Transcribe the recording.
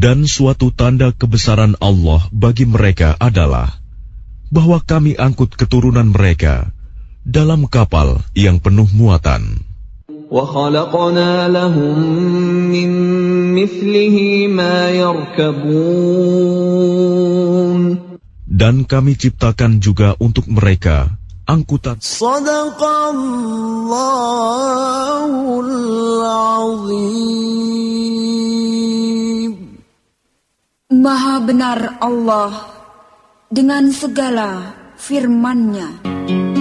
Dan suatu tanda kebesaran Allah bagi mereka adalah bahwa kami angkut keturunan mereka dalam kapal yang penuh muatan. وَخَلَقْنَا لَهُم مِّن مِّثْلِهِ مَا يَرْكَبُونَ. Dan kami ciptakan juga untuk mereka angkutan. Shadaqallahul azim. Maha benar Allah dengan segala firman-Nya.